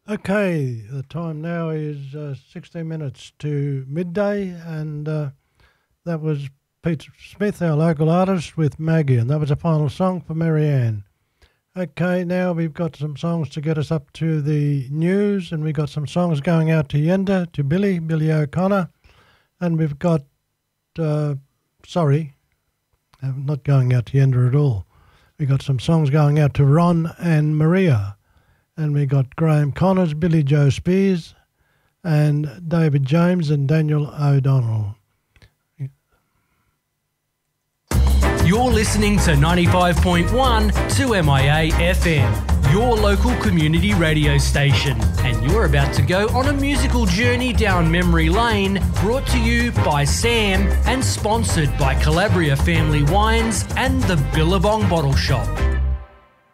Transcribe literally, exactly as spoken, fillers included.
Okay, the time now is uh, sixteen minutes to midday, and uh, that was Pete Smith, our local artist, with Maggie, and that was the final song for Marianne. Okay, now we've got some songs to get us up to the news, and we've got some songs going out to Yenda, to Billy, Billy O'Connor, and we've got, uh, sorry, I'm not going out to Yenda at all. We've got some songs going out to Ron and Maria. And we got Graham Connors, Billy Joe Spears, and David James and Daniel O'Donnell. You're listening to ninety-five point one two M I A F M, your local community radio station. And you're about to go on a musical journey down memory lane, brought to you by Sam and sponsored by Calabria Family Wines and the Billabong Bottle Shop.